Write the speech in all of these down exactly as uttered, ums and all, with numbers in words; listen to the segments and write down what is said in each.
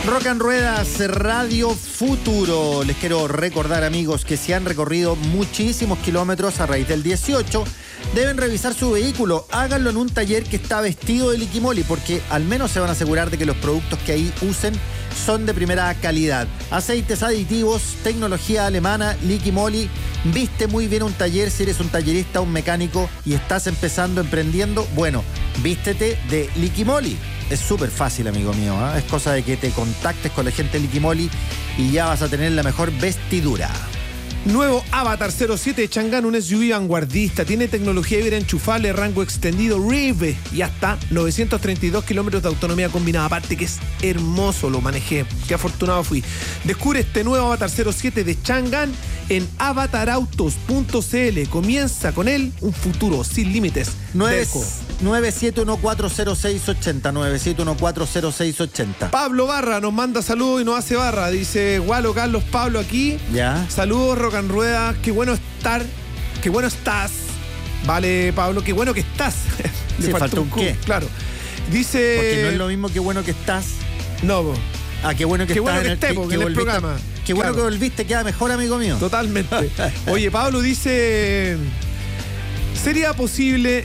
Rock and Ruedas Radio Futuro. Les quiero recordar, amigos, que si han recorrido muchísimos kilómetros a raíz del dieciocho, deben revisar su vehículo. Háganlo en un taller que está vestido de Liquimoli, porque al menos se van a asegurar de que los productos que ahí usen son de primera calidad. Aceites aditivos, tecnología alemana, Liquimoli. Viste muy bien un taller si eres un tallerista, un mecánico y estás empezando, emprendiendo. Bueno, vístete de Liquimoli. Es súper fácil, amigo mío, ¿eh? Es cosa de que te contactes con la gente de Liquimoli y ya vas a tener la mejor vestidura. Nuevo Avatar cero siete de Chang'an, un S U V vanguardista, tiene tecnología híbrida enchufable, rango extendido, R I V y hasta novecientos treinta y dos kilómetros de autonomía combinada. Aparte que es hermoso, lo manejé, qué afortunado fui. Descubre este nuevo Avatar cero siete de Chang'an en avatar autos punto c l. Comienza con él un futuro sin límites. nueve siete uno cuatro cero seis ocho cero, nueve siete uno cuatro cero seis ocho cero. Pablo Barra nos manda saludos y nos hace barra. Dice, Gualo, Carlos, Pablo aquí. Ya. Saludos, Rock and Rueda. Qué bueno estar. Qué bueno estás. Vale, Pablo, qué bueno que estás. Le sí, falta un qué. Claro. Dice... Porque no es lo mismo que bueno que estás. No, po. Ah, qué bueno que qué estás bueno que en el, esté, que, porque que en el volviste, programa. Qué bueno claro. que volviste, queda mejor, amigo mío. Totalmente. Oye, Pablo dice... ¿Sería posible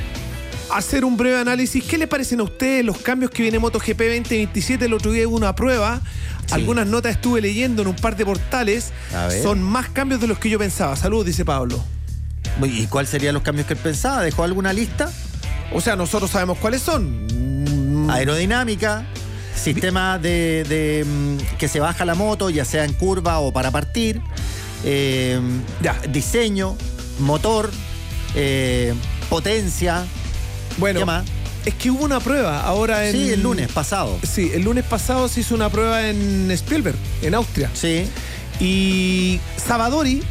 hacer un breve análisis? ¿Qué le parecen a ustedes los cambios que viene MotoGP veinte veintisiete? El otro día hubo una prueba. Sí. Algunas notas estuve leyendo en un par de portales. Son más cambios de los que yo pensaba. Saludos, dice Pablo. ¿Y cuáles serían los cambios que él pensaba? ¿Dejó alguna lista? O sea, nosotros sabemos cuáles son. Aerodinámica, sistema de, de que se baja la moto, ya sea en curva o para partir. Eh, ya. Diseño, motor, eh, potencia. Bueno, ¿qué más? Es que hubo una prueba ahora en... Sí, el lunes pasado. Sí, el lunes pasado se hizo una prueba en Spielberg, en Austria. Sí. Y Savadori,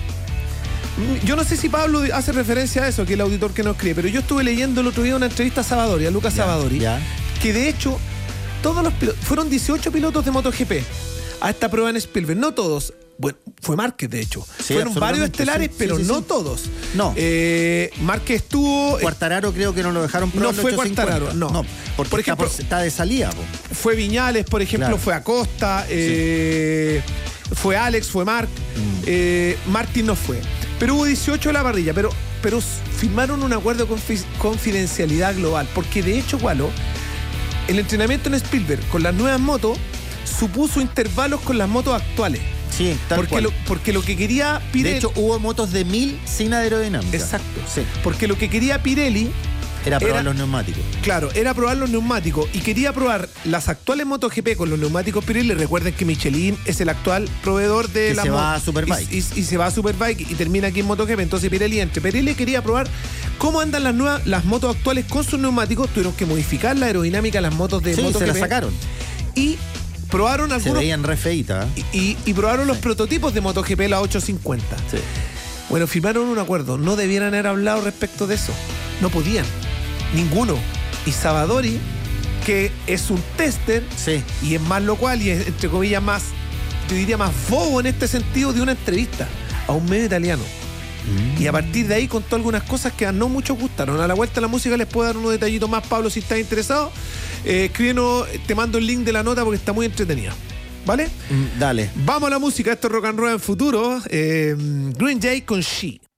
yo no sé si Pablo hace referencia a eso, que es el auditor que nos escribe, pero yo estuve leyendo el otro día una entrevista a Savadori, a Lucas ya, Savadori, ya. que de hecho, todos los pilotos, fueron dieciocho pilotos de MotoGP a esta prueba en Spielberg, no todos. Bueno, fue Márquez, de hecho. Sí, fueron varios estelares, sí, pero sí, sí, no sí. todos. No. Eh, Márquez estuvo... Quartararo creo que no lo dejaron probar. No fue Quartararo, no. no. Porque por ejemplo, está, por, está de salida. Po. Fue Viñales, por ejemplo, claro. fue Acosta, eh, sí. fue Alex, fue Marc. Mm. Eh, Martín no fue. Pero hubo dieciocho en la parrilla, pero, pero firmaron un acuerdo de confi- confidencialidad global. Porque de hecho, Gualo, el entrenamiento en Spielberg con las nuevas motos supuso intervalos con las motos actuales. Sí, tal porque cual. Lo, porque lo que quería Pirelli... De hecho, hubo motos de mil sin aerodinámica. Exacto. Sí. Porque lo que quería Pirelli... Era probar era, los neumáticos. Claro, era probar los neumáticos. Y quería probar las actuales MotoGP con los neumáticos Pirelli. Recuerden que Michelin es el actual proveedor de la moto. Se va a Superbike. Y, y, y se va a Superbike y termina aquí en MotoGP. Entonces Pirelli entre. Pirelli quería probar cómo andan las nuevas, las motos actuales con sus neumáticos. Tuvieron que modificar la aerodinámica de las motos de sí, MotoGP. Se las sacaron. Y... probaron algunos... Se veían re feitas. ¿eh? Y, y, y probaron sí. los prototipos de MotoGP, la ochocientos cincuenta. Sí. Bueno, firmaron un acuerdo. No debieran haber hablado respecto de eso. No podían. Ninguno. Y Savadori, que es un tester, sí. y es más lo cual, y es, entre comillas, más, yo diría, más bobo en este sentido, de una entrevista a un medio italiano. Mm. Y a partir de ahí contó algunas cosas que a no muchos gustaron. A la vuelta de la música les puedo dar unos detallitos más, Pablo, si estás interesado. Eh, escríbenos, te mando el link de la nota porque está muy entretenida. ¿Vale? Mm, dale. Vamos a la música, esto es Rock and Roll en futuro. Eh, Green Jay con She.